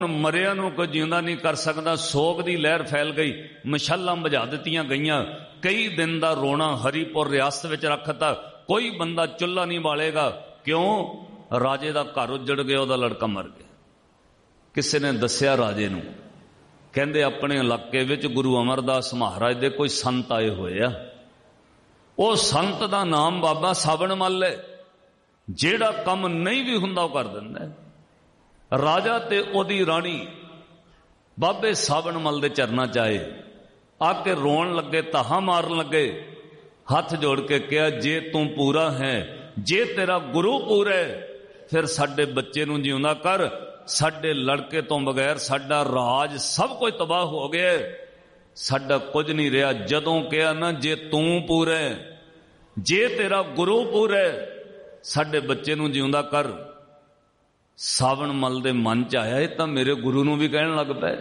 मरिया नूं कोई जिंदा नहीं कर सकता। सोग की लहर फैल गई, मशालां बुझा दित्तियां गईयां। कई दिन का रोना हरीपुर रियासत विच रखता। कोई बंदा चुल्हा नहीं बालेगा। क्यों? राजे का घर उजड़ गया, वह लड़का मर गया। किसी ने दसिया राजे नूं, कहंदे अपने इलाके विच गुरु अमरदास महाराज दे कोई संत आए हुए आ। वो संत का नाम बाबा सावण मल है। जेड़ा कम नहीं भी हुंदा कर दिंदा है। राजा ते ओदी राणी बाबे सावण मल दे चरना चाहे आके रोन लगे, ताहा मारन लगे। हाथ जोड़ के कहा, जे तू पूरा है, जे तेरा गुरु पूरा है, फिर साडे बच्चे नूं जिउंदा कर। साडे लड़के तो बगैर साडा राज सब कुछ तबाह हो गया, साडा कुछ नहीं रहा। जदों कहा ना, जे तू पूरा है, जे तेरा गुरु पूरा है, साडे बच्चे नूं जिउंदा कर। सावण मल दे मन च आया, तो मेरे गुरु नूं भी कहण लग पे।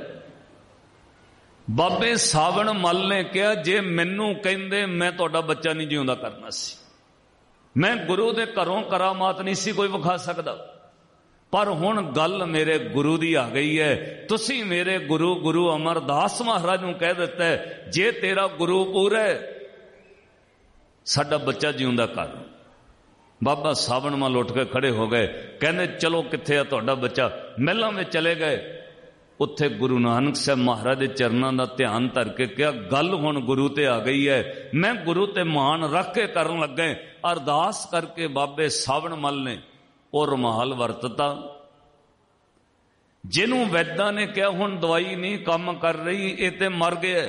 बाबे सावण मल ने कहा, जे मैनू कहंदे मैं तुहाडा बच्चा नहीं जिउंदा करना सी, मैं गुरु दे घरों करामात नहीं सी कोई विखा सकदा। पर हुण गल मेरे गुरु दी आ गई है। तुसी मेरे गुरु गुरु अमरदास महाराज नूं कह दिता है, जे तेरा गुरु पूरा है, साडा बच्चा जिउंदा कर। बाबा सावण मल उठ के खड़े हो गए, कहने चलो किथे आ तुहाडा बच्चा। महलां में चले गए। उत्थे गुरु नानक साहब महाराज दे चरनां दा ध्यान धर के कहा, गल हुण गुरु ते आ गई है, मैं गुरु ते मान रख के करन लगे। अरदास करके बाबे सावण मल ने वो रुमाल वरतता। जिन्हों वैद्या ने कहा हुण दवाई नहीं काम कर रही, ये ते मर गया।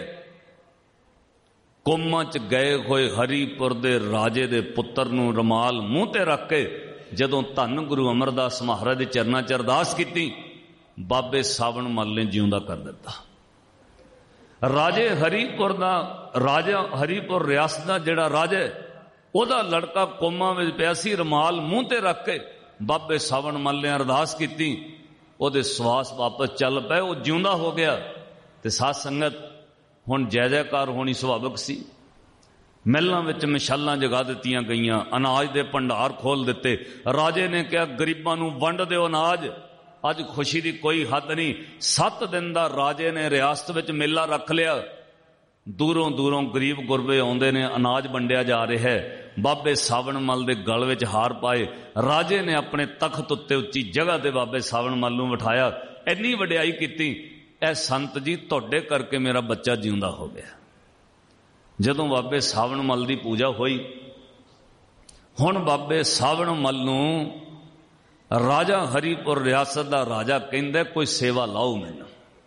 कोमा च गए हुए हरीपुर दे राजे दे पुत्र नूं रुमाल मूँह ते रख के जदों धन गुरु अमरदास महाराज दे चरनां च अरदास कीती, बाबे सावण मल ने जिउंदा कर दिता। राजे हरीपुर दा राजा, हरीपुर रियासत दा जिहड़ा राजा, ओदा लड़का कोमा विच पिया सी। रुमाल मूँह ते रख के बाबे सावण मल ने अरदास कीती, ओदे श्वास वापस चल पे, वो जिउंदा हो गया। ते साध संगत हुण जय जयकार होनी सुभाविक सी। महलां विच मशालां जगा दित्तियां गईयां, अनाज दे भंडार खोल दिते। राजे ने कहा, गरीबां नूं वंड दिओ अनाज। अज खुशी दी कोई हद नहीं। 7 दिन दा राजे ने रियासत विच मेला रख लिया। दूरों दूरों गरीब गुरबे आउंदे ने, अनाज वंडिया जा रहा है। बाबे सावण मल दे गल विच हार पाए। राजे ने अपने तख्त उत्ते उच्ची जगह ते बाबे सावण मल नूं बिठाया, इन्नी वडियाई कीती, ऐ संत जी तुहाडे करके मेरा बच्चा जिउंदा हो गया। जदों बाबे सावण मल दी पूजा होई, हुण बाबे सावण मल नूं राजा हरीपुर रियासत दा राजा कहंदा, कोई सेवा लाओ मैनूं।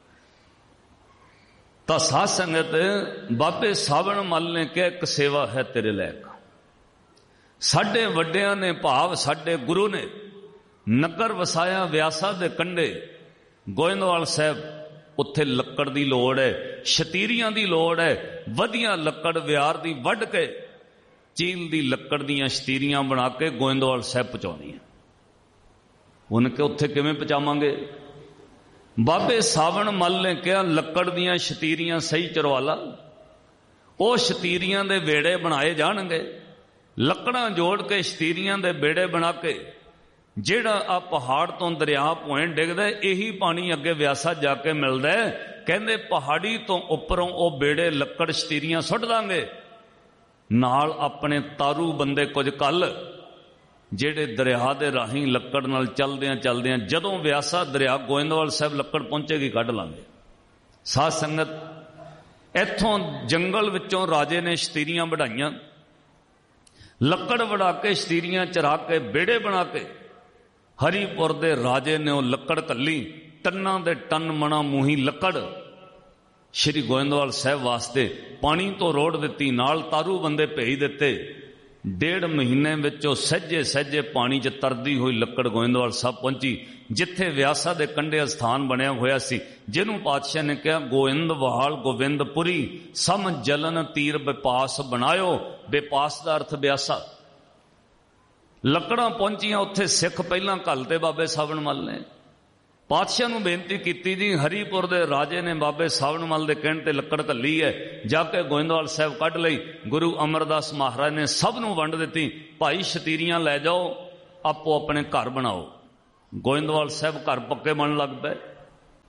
तां साध संगत बाबे सावण मल ने कहा, एक सेवा है तेरे लायक। साडे वड्डियां ने, भाव साडे गुरु ने नगर वसाया व्यासा दे कंढे गोइंदवाल साहब। उत्थे लक्कड़ दी लोड़ है, शतीरियां दी लोड़ है। वधिया लक्कड़ व्यार दी वढ़ के चील दी लक्कड़ दियां शतीरियां बना के गोइंदवाल साहब पहुंचाउणियां। उनके उत्थे किवें पहुंचावांगे? बाबे सावण मल ने कहा, लक्कड़ दियां शतीरियां सही चरवाला, वो शतीरियां दे बेड़े बनाए जाणगे। लकड़ां जोड़ के शतीरियां दे बेड़े बना के जेड़ा आ पहाड़ तो दरिया पॉइंट डिगदा, यही पानी अगे व्यासा जाके मिलदा है। कहंदे पहाड़ी तो उपरों वो बेड़े लक्कड़ शतीरियां सुट दांगे, नाल अपने तारू बंदे कुछ कल जेड़े दरिया दे राही लक्कड़ नाल चलदियां चलदियां जदों व्यासा दरिया गोइंदवाल साहब लक्कड़ पहुंचेगी कढ़ लांगे। साध संगत इत्थों जंगल विचों राजे ने शतीरियां बढ़ाइयां, लक्कड़ वड़ा के शतीरियां चरा के बेड़े बना के हरीपुर दे राजे ने वो लक्कड़ कली। टन्ना दे टन मना मूही लक्कड़ श्री गोइंदवाल साहब वास्ते पानी तो रोड़ दिती, नाल तारू बंदे भेज दिते। 1.5 महीने विचों सहजे सहजे पानी च तरदी हुई लक्कड़ गोइंदवाल साहब पहुंची, जिथे व्यासा दे कंढे स्थान बनया होया सी, जिन्हों पातशाह ने कहा, गोइंदवाल गोविंदपुरी सम जलन तीर बेपास बनायो। बेपास का अर्थ व्यासा। लकड़ां पहुंचियां उत्थे, सिख पहलां घलते बाबे सावण मल ने। पातशाह नूं बेनती कीती, जी हरीपुर दे राजे ने बाबे सावण मल दे कहण ते लक्कड़ घल्ली है, जाके गोइंदवाल साहब कढ लई। गुरु अमरदास महाराज ने सब नूं वंड दित्ती, भाई शतीरियां लै जाओ, आपो अपने घर बनाओ। गोइंदवाल साहब घर पक्के बन लग पे।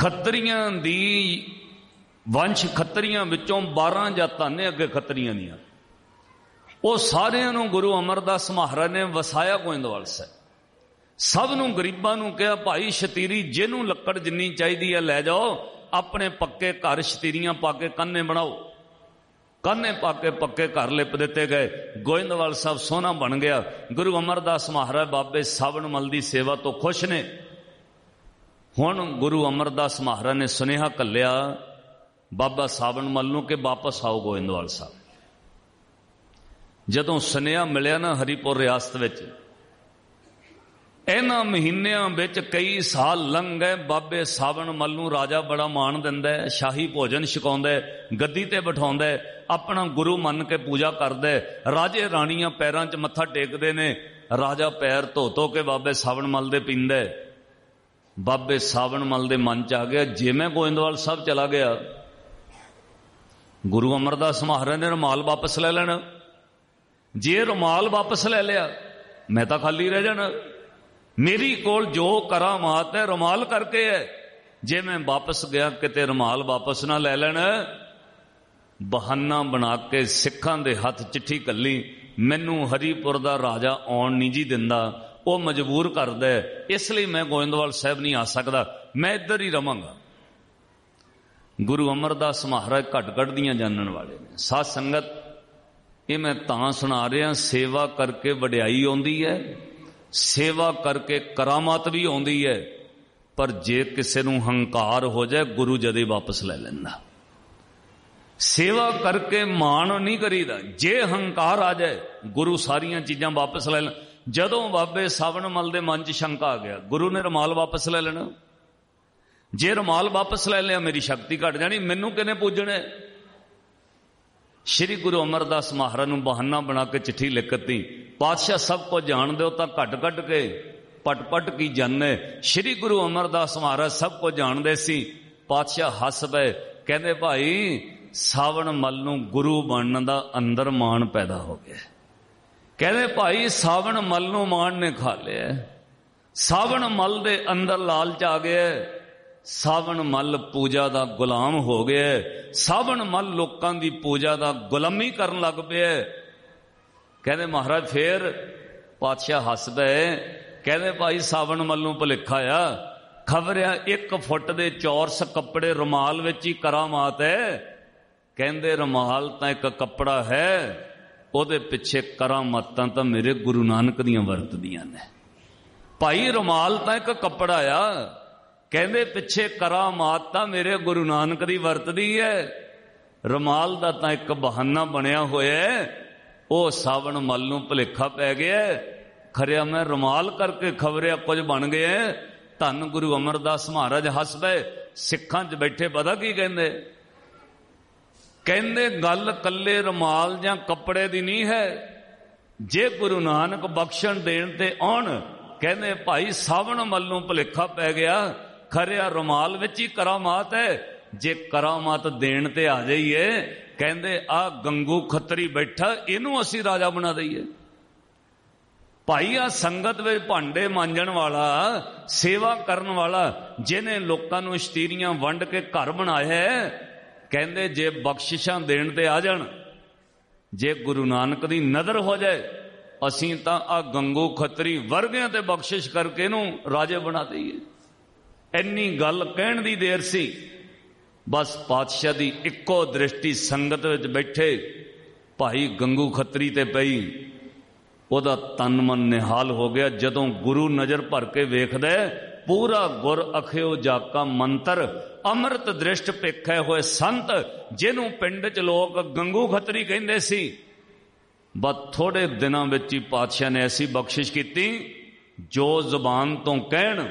ਖੱਤਰੀਆਂ ਦੀ ਵੰਸ਼ ਖੱਤਰੀਆਂ ਵਿੱਚੋਂ 12 ਜਾਤਾਂ ਨੇ ਅੱਗੇ ਖੱਤਰੀਆਂ ਦੀਆਂ, ਉਹ ਸਾਰਿਆਂ ਨੂੰ ਗੁਰੂ ਅਮਰਦਾਸ ਮਹਾਰਾਜ ਨੇ ਵਸਾਇਆ ਗੋਇੰਦਵਾਲ ਸਾਹਿਬ। ਸਭ ਨੂੰ ਗਰੀਬਾਂ ਨੂੰ ਕਿਹਾ, ਭਾਈ ਸ਼ਤੀਰੀ ਜਿਹਨੂੰ ਲੱਕੜ ਜਿੰਨੀ ਚਾਹੀਦੀ ਹੈ ਲੈ ਜਾਓ, ਆਪਣੇ ਪੱਕੇ ਘਰ ਸ਼ਤੀਰੀਆਂ ਪਾ ਕੇ ਕੰਨੇ ਬਣਾਓ। ਕੰਨੇ ਪਾ ਕੇ ਪੱਕੇ ਘਰ ਲਿਪ ਦਿੱਤੇ ਗਏ। ਗੋਇੰਦਵਾਲ ਸਾਹਿਬ ਸੋਹਣਾ ਬਣ ਗਿਆ। ਗੁਰੂ ਅਮਰਦਾਸ ਮਹਾਰਾਜ ਬਾਬੇ ਸਾਵਣ ਮੱਲ ਦੀ ਸੇਵਾ ਤੋਂ ਖੁਸ਼ ਨੇ। ਹੁਣ ਗੁਰੂ ਅਮਰਦਾਸ ਮਹਾਰਾਜ ਨੇ ਸੁਨੇਹਾ ਘੱਲਿਆ ਬਾਬਾ ਸਾਵਣ ਮੱਲ ਨੂੰ ਕਿ ਵਾਪਸ ਆਓ ਗੋਇੰਦਵਾਲ ਸਾਹਿਬ। ਜਦੋਂ ਸੁਨੇਹਾ ਮਿਲਿਆ ਨਾ ਹਰੀਪੁਰ ਰਿਆਸਤ ਵਿੱਚ, ਇਹਨਾਂ ਮਹੀਨਿਆਂ ਵਿੱਚ ਕਈ ਸਾਲ ਲੰਘ ਗਏ। ਬਾਬੇ ਸਾਵਣ ਮੱਲ ਨੂੰ ਰਾਜਾ ਬੜਾ ਮਾਣ ਦਿੰਦਾ, ਸ਼ਾਹੀ ਭੋਜਨ ਛਕਾਉਂਦਾ, ਗੱਦੀ ਤੇ ਬਿਠਾਉਂਦਾ, ਆਪਣਾ ਗੁਰੂ ਮੰਨ ਕੇ ਪੂਜਾ ਕਰਦਾ। ਰਾਜੇ ਰਾਣੀਆਂ ਪੈਰਾਂ 'ਚ ਮੱਥਾ ਟੇਕਦੇ ਨੇ। ਰਾਜਾ ਪੈਰ ਧੋ ਧੋ ਕੇ ਬਾਬੇ ਸਾਵਣ ਮੱਲ ਦੇ ਪੀਂਦਾ। ਬਾਬੇ ਸਾਵਣ ਮੱਲ ਦੇ ਮਨ 'ਚ ਆ ਗਿਆ, ਜੇ ਮੈਂ ਗੋਇੰਦਵਾਲ ਸਾਹਿਬ ਚਲਾ ਗਿਆ, ਗੁਰੂ ਅਮਰਦਾਸ ਮਹਾਰਾਜ ਨੇ ਰੁਮਾਲ ਵਾਪਸ ਲੈ ਲੈਣਾ। ਜੇ ਰੁਮਾਲ ਵਾਪਸ ਲੈ ਲਿਆ ਮੈਂ ਤਾਂ ਖਾਲੀ ਰਹਿ ਜਾਣਾ। ਮੇਰੀ ਕੋਲ ਜੋ ਕਰਾਮਾਤ ਹੈ ਰੁਮਾਲ ਕਰਕੇ ਹੈ। ਜੇ ਮੈਂ ਵਾਪਸ ਗਿਆ ਕਿਤੇ ਰੁਮਾਲ ਵਾਪਸ ਨਾ ਲੈ ਲੈਣ। ਬਹਾਨਾ ਬਣਾ ਕੇ ਸਿੱਖਾਂ ਦੇ ਹੱਥ ਚਿੱਠੀ ਘੱਲੀ, ਮੈਨੂੰ ਹਰੀਪੁਰ ਦਾ ਰਾਜਾ ਆਉਣ ਨਹੀਂ ਜੀ ਦਿੰਦਾ, ਉਹ ਮਜਬੂਰ ਕਰਦਾ, ਇਸ ਲਈ ਮੈਂ ਗੋਇੰਦਵਾਲ ਸਾਹਿਬ ਨਹੀਂ ਆ ਸਕਦਾ, ਮੈਂ ਇੱਧਰ ਹੀ ਰਵਾਂਗਾ। ਗੁਰੂ ਅਮਰਦਾਸ ਮਹਾਰਾਜ ਘੱਟ ਘੱਟ ਦੀਆਂ ਜਾਣਨ ਵਾਲੇ ਨੇ। ਸਾਧ ਸੰਗਤ, ਇਹ ਮੈਂ ਤਾਂ ਸੁਣਾ ਰਿਹਾ, ਸੇਵਾ ਕਰਕੇ ਵਡਿਆਈ ਆਉਂਦੀ ਹੈ, ਸੇਵਾ ਕਰਕੇ ਕਰਾਮਾਤ ਵੀ ਆਉਂਦੀ ਹੈ, ਪਰ ਜੇ ਕਿਸੇ ਨੂੰ ਹੰਕਾਰ ਹੋ ਜਾਏ ਗੁਰੂ ਜਦੇ ਵਾਪਸ ਲੈ ਲੈਂਦਾ। ਸੇਵਾ ਕਰਕੇ ਮਾਣ ਨਹੀਂ ਕਰੀਦਾ, ਜੇ ਹੰਕਾਰ ਆ ਜਾਏ ਗੁਰੂ ਸਾਰੀਆਂ ਚੀਜ਼ਾਂ ਵਾਪਸ ਲੈ ਲੈਣ। ਜਦੋਂ ਬਾਬੇ ਸਾਵਣ ਮੱਲ ਦੇ ਮਨ 'ਚ ਸ਼ੰਕਾ ਆ ਗਿਆ, ਗੁਰੂ ਨੇ ਰੁਮਾਲ ਵਾਪਸ ਲੈ ਲੈਣਾ। ਜੇ ਰੁਮਾਲ ਵਾਪਸ ਲੈ ਲਿਆ ਮੇਰੀ ਸ਼ਕਤੀ ਘਟ ਜਾਣੀ, ਮੈਨੂੰ ਕਿਹਨੇ ਪੂਜਣਾ। ਸ਼੍ਰੀ ਗੁਰੂ ਅਮਰਦਾਸ ਮਹਾਰਾਜ ਨੂੰ ਬਹਾਨਾ ਬਣਾ ਕੇ ਚਿੱਠੀ ਲਿਖਤੀ, ਪਾਤਸ਼ਾਹ ਸਭ ਕੁਝ ਜਾਣਦੇ ਹੋ ਤਾਂ ਘੱਟ ਘੱਟ ਕੇ ਪਟ ਪਟ ਕੀ ਜਾਣੇ। ਸ਼੍ਰੀ ਗੁਰੂ ਅਮਰਦਾਸ ਮਹਾਰਾਜ ਸਭ ਕੁਝ ਜਾਣਦੇ ਸੀ। ਪਾਤਸ਼ਾਹ ਹੱਸ ਪਏ, ਕਹਿੰਦੇ ਭਾਈ ਸਾਵਣ ਮੱਲ ਨੂੰ ਗੁਰੂ ਬਣਨ ਦਾ ਅੰਦਰ ਮਾਣ ਪੈਦਾ ਹੋ ਗਿਆ। ਕਹਿੰਦੇ ਭਾਈ ਸਾਵਣ ਮੱਲ ਨੂੰ ਮਾਣ ਨੇ ਖਾ ਲਿਆ, ਸਾਵਣ ਮੱਲ ਦੇ ਅੰਦਰ ਲਾਲਚ ਆ ਗਿਆ, ਸਾਵਣ ਮੱਲ ਪੂਜਾ ਦਾ ਗੁਲਾਮ ਹੋ ਗਿਆ, ਸਾਵਣ ਮੱਲ ਲੋਕਾਂ ਦੀ ਪੂਜਾ ਦਾ ਗੁਲਾਮੀ ਕਰਨ ਲੱਗ ਪਿਆ। ਕਹਿੰਦੇ ਮਹਾਰਾਜ ਫੇਰ? ਪਾਤਸ਼ਾਹ ਹੱਸ ਪਏ, ਕਹਿੰਦੇ ਭਾਈ ਸਾਵਣ ਮੱਲ ਨੂੰ ਭੁਲੇਖਾ ਆ, ਖਬਰਿਆ 1 ਫੁੱਟ ਦੇ ਚੌਰਸ ਕੱਪੜੇ ਰੁਮਾਲ ਵਿੱਚ ਹੀ ਕਰਾਮਾਤ ਹੈ। ਕਹਿੰਦੇ ਰੁਮਾਲ ਤਾਂ ਇੱਕ ਕੱਪੜਾ ਹੈ, ਉਹਦੇ ਪਿੱਛੇ ਕਰਾਮਾਤਾਂ ਤਾਂ ਮੇਰੇ ਗੁਰੂ ਨਾਨਕ ਦੀਆਂ ਵਰਤਦੀਆਂ ਨੇ। ਭਾਈ ਰੁਮਾਲ ਤਾਂ ਇੱਕ ਕੱਪੜਾ ਆ, ਕਹਿੰਦੇ ਪਿੱਛੇ ਕਰਾਮਾਤ ਤਾਂ ਮੇਰੇ ਗੁਰੂ ਨਾਨਕ ਦੀ ਵਰਤਦੀ ਹੈ। ਰੁਮਾਲ ਦਾ ਤਾਂ ਇੱਕ ਬਹਾਨਾ ਬਣਿਆ ਹੋਇਆ, ਉਹ ਸਾਵਣ ਮੱਲ ਨੂੰ ਭੁਲੇਖਾ ਪੈ ਗਿਆ। ਖਰਿਆ ਮੈਂ ਰੁਮਾਲ ਕਰਕੇ ਖਬਰਿਆ ਕੁਝ ਬਣ ਗਿਆ। ਧੰਨ ਗੁਰੂ ਅਮਰਦਾਸ ਮਹਾਰਾਜ ਹੱਸ ਪਏ। ਸਿੱਖਾਂ 'ਚ ਬੈਠੇ ਪਤਾ ਕੀ ਕਹਿੰਦੇ? ਕਹਿੰਦੇ ਗੱਲ ਕੱਲੇ ਰੁਮਾਲ ਜਾਂ ਕੱਪੜੇ ਦੀ ਨਹੀਂ ਹੈ, ਜੇ ਗੁਰੂ ਨਾਨਕ ਬਖਸ਼ਣ ਦੇਣ ਤੇ ਆਉਣ। ਕਹਿੰਦੇ ਭਾਈ ਸਾਵਣ ਮੱਲ ਨੂੰ ਭੁਲੇਖਾ ਪੈ ਗਿਆ, ਖਰਿਆ ਰੁਮਾਲ ਵਿੱਚ ਹੀ ਕਰਾਮਾਤ ਹੈ, ਜੇ ਕਰਾਮਾਤ ਦੇਣ ਤੇ ਆ ਜਾਈਏ। ਕਹਿੰਦੇ ਆ ਗੰਗੂ ਖੱਤਰੀ ਬੈਠਾ, ਇਹਨੂੰ ਅਸੀਂ ਰਾਜਾ ਬਣਾ ਦਈਏ। ਭਾਈ ਆ ਸੰਗਤ ਵਿੱਚ ਭਾਂਡੇ ਮਾਂਜਣ ਵਾਲਾ, ਸੇਵਾ ਕਰਨ ਵਾਲਾ, ਜਿਹਨੇ ਲੋਕਾਂ ਨੂੰ ਇਸ਼ਤੀਰੀਆਂ ਵੰਡ ਕੇ ਘਰ ਬਣਾਇਆ, ਕਹਿੰਦੇ ਜੇ ਬਖਸ਼ਿਸ਼ਾਂ ਦੇਣ ਤੇ ਆ ਜਾਣ, ਜੇ ਗੁਰੂ ਨਾਨਕ ਦੀ ਨਜ਼ਰ ਹੋ ਜਾਏ, ਅਸੀਂ ਤਾਂ ਆ ਗੰਗੂ ਖੱਤਰੀ ਵਰਗਿਆਂ ਤੇ ਬਖਸ਼ਿਸ਼ ਕਰਕੇ ਇਹਨੂੰ ਰਾਜੇ ਬਣਾ ਦਈਏ। ਇੰਨੀ ਗੱਲ ਕਹਿਣ ਦੀ ਦੇਰ ਸੀ, ਬਸ ਪਾਤਸ਼ਾਹ ਦੀ ਇੱਕੋ ਦ੍ਰਿਸ਼ਟੀ ਸੰਗਤ ਵਿੱਚ ਬੈਠੇ ਭਾਈ ਗੰਗੂ ਖੱਤਰੀ ਤੇ ਪਈ। ਉਹਦਾ ਤਨ ਮਨ ਨਿਹਾਲ ਹੋ ਗਿਆ। ਜਦੋਂ ਗੁਰੂ ਨਜ਼ਰ ਭਰ ਕੇ ਵੇਖਦਾ, ਪੂਰਾ ਗੁਰ ਅਖਿਓ ਜਾਕਾ ਮੰਤਰ, ਅੰਮ੍ਰਿਤ ਦ੍ਰਿਸ਼ਟ ਭੇਖੇ ਹੋਏ ਸੰਤ, ਜਿਹਨੂੰ ਪਿੰਡ 'ਚ ਲੋਕ ਗੰਗੂ ਖੱਤਰੀ ਕਹਿੰਦੇ ਸੀ। ਬਸ ਥੋੜੇ ਦਿਨਾਂ ਵਿੱਚ ਹੀ ਪਾਤਸ਼ਾਹ ਨੇ ਐਸੀ ਬਖਸ਼ਿਸ਼ ਕੀਤੀ, ਜੋ ਜ਼ੁਬਾਨ ਤੋਂ ਕਹਿਣ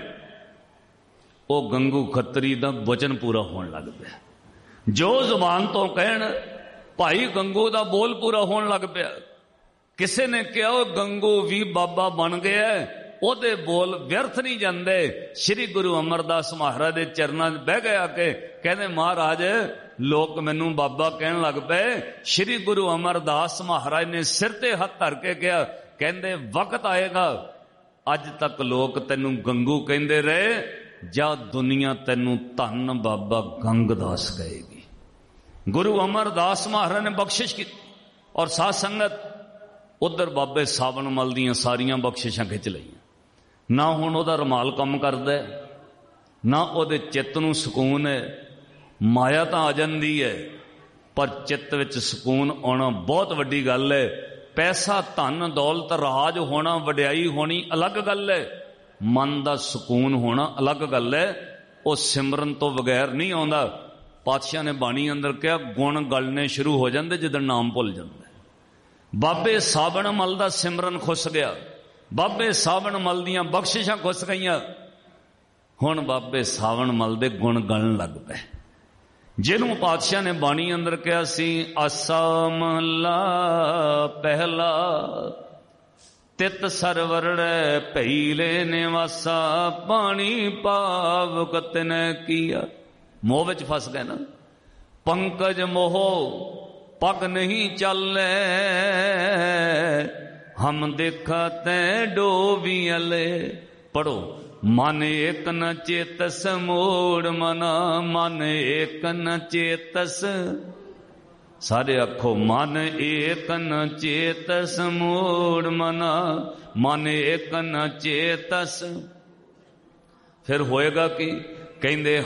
ਉਹ ਗੰਗੂ ਖੱਤਰੀ ਦਾ ਵਚਨ ਪੂਰਾ ਹੋਣ ਲੱਗ ਪਿਆ। ਜੋ ਜ਼ੁਬਾਨ ਤੋਂ ਕਹਿਣ ਭਾਈ ਗੰਗੂ ਦਾ ਬੋਲ ਪੂਰਾ ਹੋਣ ਲੱਗ ਪਿਆ। ਕਿਸੇ ਨੇ ਕਿਹਾ ਉਹ ਗੰਗੂ ਵੀ ਬਾਬਾ ਬਣ ਗਿਆ, ਉਹਦੇ ਬੋਲ ਵਿਅਰਥ ਨਹੀਂ ਜਾਂਦੇ। ਸ਼੍ਰੀ ਗੁਰੂ ਅਮਰਦਾਸ ਮਹਾਰਾਜ ਦੇ ਚਰਨਾਂ 'ਚ ਬਹਿ ਗਿਆ ਕਿ ਕਹਿੰਦੇ ਮਹਾਰਾਜ ਲੋਕ ਮੈਨੂੰ ਬਾਬਾ ਕਹਿਣ ਲੱਗ ਪਏ। ਸ਼੍ਰੀ ਗੁਰੂ ਅਮਰਦਾਸ ਮਹਾਰਾਜ ਨੇ ਸਿਰ ਤੇ ਹੱਥ ਧਰ ਕੇ ਕਿਹਾ, ਕਹਿੰਦੇ ਵਕਤ ਆਏਗਾ, ਅੱਜ ਤੱਕ ਲੋਕ ਤੈਨੂੰ ਗੰਗੂ ਕਹਿੰਦੇ ਰਹੇ, ਜਾ ਦੁਨੀਆ ਤੈਨੂੰ ਧੰਨ ਬਾਬਾ ਗੰਗਦਾਸ ਕਹੇਗੀ। ਗੁਰੂ ਅਮਰਦਾਸ ਮਹਾਰਾਜ ਨੇ ਬਖਸ਼ਿਸ਼ ਕੀਤੀ ਔਰ ਸਾਧ ਸੰਗਤ ਉਧਰ ਬਾਬੇ ਸਾਵਣ ਮੱਲ ਦੀਆਂ ਸਾਰੀਆਂ ਬਖਸ਼ਿਸ਼ਾਂ ਖਿੱਚ ਲਈਆਂ। ਨਾ ਹੁਣ ਉਹਦਾ ਰੁਮਾਲ ਕੰਮ ਕਰਦਾ, ਨਾ ਉਹਦੇ ਚਿੱਤ ਨੂੰ ਸਕੂਨ ਹੈ। ਮਾਇਆ ਤਾਂ ਆ ਜਾਂਦੀ ਹੈ, ਪਰ ਚਿੱਤ ਵਿੱਚ ਸਕੂਨ ਆਉਣਾ ਬਹੁਤ ਵੱਡੀ ਗੱਲ ਹੈ। ਪੈਸਾ, ਧਨ, ਦੌਲਤ, ਰਾਜ ਹੋਣਾ, ਵਡਿਆਈ ਹੋਣੀ ਅਲੱਗ ਗੱਲ ਹੈ, ਮਨ ਦਾ ਸਕੂਨ ਹੋਣਾ ਅਲੱਗ ਗੱਲ ਹੈ। ਉਹ ਸਿਮਰਨ ਤੋਂ ਬਗੈਰ ਨਹੀਂ ਆਉਂਦਾ। ਪਾਤਸ਼ਾਹ ਨੇ ਬਾਣੀ ਅੰਦਰ ਕਿਹਾ, ਗੁਣ ਗਲਣੇ ਸ਼ੁਰੂ ਹੋ ਜਾਂਦੇ ਜਦੋਂ ਨਾਮ ਭੁੱਲ ਜਾਂਦਾ। ਬਾਬੇ ਸਾਵਣ ਮੱਲ ਦਾ ਸਿਮਰਨ ਖੁੱਸ ਗਿਆ, ਬਾਬੇ ਸਾਵਣ ਮੱਲ ਦੀਆਂ ਬਖਸ਼ਿਸ਼ਾਂ ਖੁੱਸ ਗਈਆਂ। ਹੁਣ ਬਾਬੇ ਸਾਵਣ ਮੱਲ ਦੇ ਗੁਣ ਗਲਣ ਲੱਗ ਪਏ। ਜਿਹਨੂੰ ਪਾਤਸ਼ਾਹ ਨੇ ਬਾਣੀ ਅੰਦਰ ਕਿਹਾ ਸੀ, ਆਸਾ ਮਹਲਾ ਪਹਿਲਾ ਤਿਤ ਸਰਵਰੜੈ ਭਈਲੇ ਨਿਵਾਸਾ, ਪਾਣੀ ਪਾਵਕ ਤਿਨੈ ਕੀਆ। ਮੋਹ ਵਿੱਚ ਫਸ ਗਏ ਨਾ। ਪੰਕਜ ਮੋਹ ਪਗ ਨਹੀਂ ਚੱਲੇ, ਹਮ ਦੇਖਾ ਤੈ ਡੋਬੀਅਲੇ। ਪੜੋ, ਮਨ ਏਕ ਨ ਚੇਤਸ ਮੋੜ ਮਨਾ, ਮਨ ਏਕ ਨ ਚੇਤਸ। ਸਾਰੇ ਆਖੋ, ਮਨ ਏਕ ਨ ਚੇਤਸ ਮੋੜ ਮਨਾ, ਮਨ ਏਕ ਨ ਚੇਤਸ। ਫਿਰ ਹੋਏਗਾ ਕੀ? ਕਹਿੰਦੇ